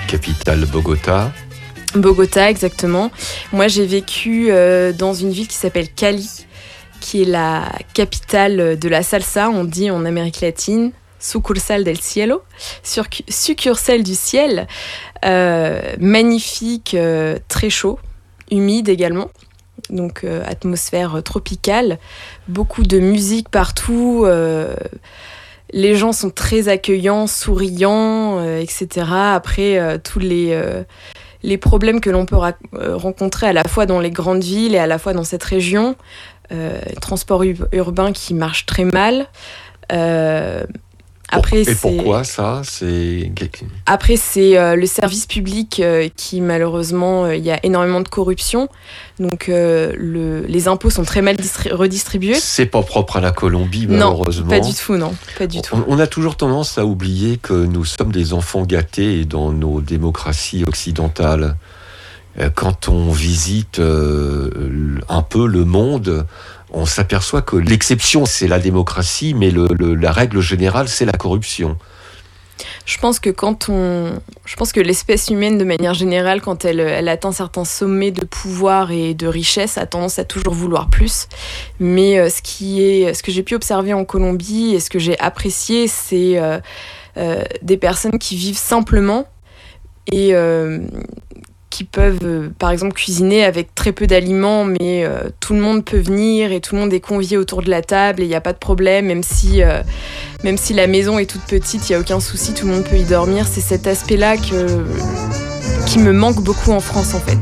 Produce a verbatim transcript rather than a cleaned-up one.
capitale Bogota. Bogota, exactement. Moi, j'ai vécu euh, dans une ville qui s'appelle Cali, qui est la capitale de la salsa, on dit en Amérique latine, sucursal del cielo, sur- succursale du ciel, euh, magnifique, euh, très chaud, humide également, donc euh, atmosphère tropicale, beaucoup de musique partout, euh, les gens sont très accueillants, souriants, euh, et cetera. Après, euh, tous les... Euh, les problèmes que l'on peut ra- euh, rencontrer à la fois dans les grandes villes et à la fois dans cette région. Euh, transport u- urbain qui marche très mal. Euh, après, Et c'est, pourquoi ça c'est... après, c'est euh, le service public euh, qui, malheureusement, il euh, y a énormément de corruption. Donc, euh, le, les impôts sont très mal distri- redistribués. C'est pas propre à la Colombie, Non, malheureusement. pas du tout, non. Pas du tout. On, on a toujours tendance à oublier que nous sommes des enfants gâtés dans nos démocraties occidentales. Euh, Quand on visite euh, un peu le monde, on s'aperçoit que l'exception, c'est la démocratie, mais le, le, la règle générale, c'est la corruption. Je pense que quand on, je pense que l'espèce humaine de manière générale, quand elle, elle atteint certains sommets de pouvoir et de richesse, a tendance à toujours vouloir plus. Mais euh, ce qui est, ce que j'ai pu observer en Colombie et ce que j'ai apprécié, c'est euh, euh, des personnes qui vivent simplement et euh, qui peuvent, euh, par exemple, cuisiner avec très peu d'aliments, mais euh, tout le monde peut venir et tout le monde est convié autour de la table et il n'y a pas de problème, même si, euh, même si la maison est toute petite, il n'y a aucun souci, tout le monde peut y dormir. C'est cet aspect-là que, qui me manque beaucoup en France, en fait.